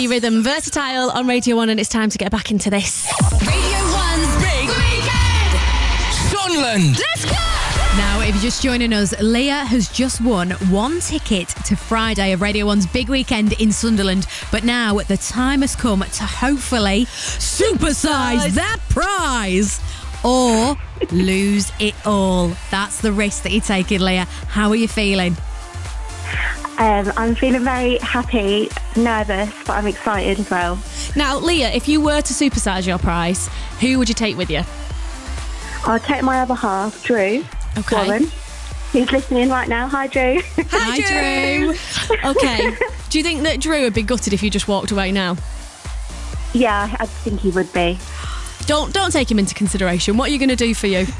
Follow Your Rhythm, Versatile on Radio 1, and it's time to get back into this. Radio 1's Big Weekend. Sunderland. Let's go. Now, if you're just joining us, Leah has just won one ticket to Friday of Radio 1's Big Weekend in Sunderland. But now the time has come to hopefully supersize that prize or lose it all. That's the risk that you're taking, Leah. How are you feeling? I'm feeling very happy, nervous, but I'm excited as well. Now, Leah, if you were to supersize your prize, who would you take with you? I'll take my other half, Drew. Okay. Warren. He's listening right now. Hi, Drew. Hi, Drew. Okay. Do you think that Drew would be gutted if you just walked away now? Yeah, I think he would be. Don't take him into consideration. What are you going to do for you?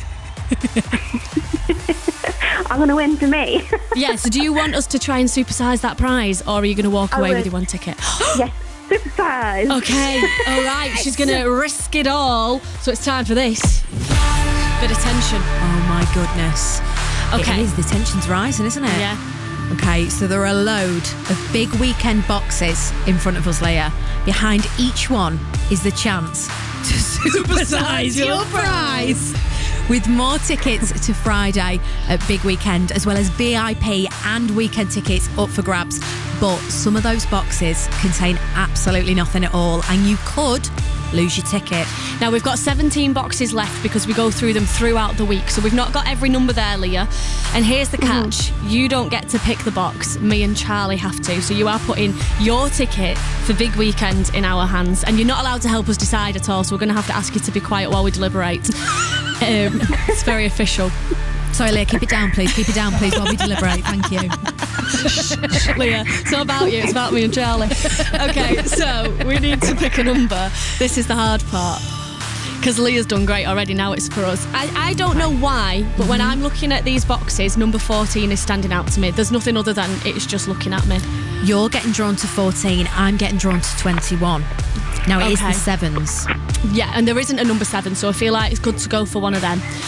I'm going to win for me. Yeah, so do you want us to try and supersize that prize, or are you going to walk away with your one ticket? Yes, supersize. Okay, all right. She's going to risk it all. So it's time for this. Bit of tension. Oh my goodness. Okay. It is. The tension's rising, isn't it? Yeah. Okay, so there are a load of Big Weekend boxes in front of us, Leah. Behind each one is the chance to supersize your prize. With more tickets to Friday at Big Weekend, as well as VIP and weekend tickets up for grabs. But some of those boxes contain absolutely nothing at all, and you could lose your ticket. Now, we've got 17 boxes left because we go through them throughout the week. So we've not got every number there, Leah. And here's the catch. You don't get to pick the box. Me and Charlie have to. So you are putting your ticket for Big Weekend in our hands. And you're not allowed to help us decide at all. So we're going to have to ask you to be quiet while we deliberate. It's very official. Sorry, Leah, keep it down, please. Keep it down, please, while we deliberate. Thank you. Leah, it's not about you, it's about me and Charlie. Okay, so we need to pick a number. This is the hard part. Because Leah's done great already, now it's for us. I don't know why, but when I'm looking at these boxes, number 14 is standing out to me. There's nothing other than it's just looking at me. You're getting drawn to 14, I'm getting drawn to 21. Now, it is the sevens. Yeah, and there isn't a number 7, so I feel like it's good to go for one of them.